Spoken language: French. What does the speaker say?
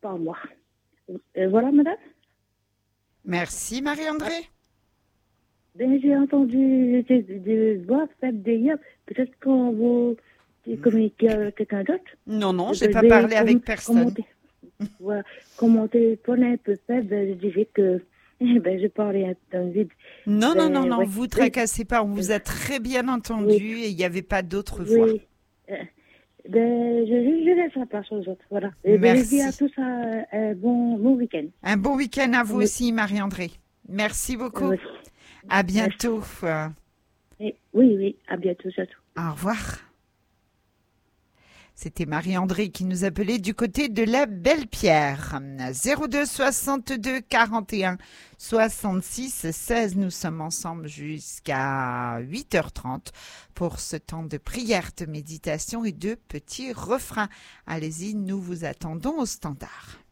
par mois. Voilà, madame. Merci, Marie-André. Ben, j'ai entendu de voix faible d'hier. Peut-être qu'on vous communiquer avec quelqu'un d'autre. Non, non, j'ai pas parlé avec personne. Voilà, comme mon téléphone est un peu faible, je dirais que je parlais dans le vide. Non, Ben, non, ouais. vous tracassez pas. On vous a très bien entendu et il n'y avait pas d'autre voix. Oui. Je laisse la place aux autres. Voilà. Et Merci. je dis à tous un bon week-end. Un bon week-end à vous aussi, Marie-André. Merci beaucoup. À bientôt. Oui, à bientôt, surtout. Au revoir. C'était Marie-André qui nous appelait du côté de la Belle-Pierre. 02 62 41 66 16. Nous sommes ensemble jusqu'à 8h30 pour ce temps de prière, de méditation et de petits refrains. Allez-y, nous vous attendons au standard.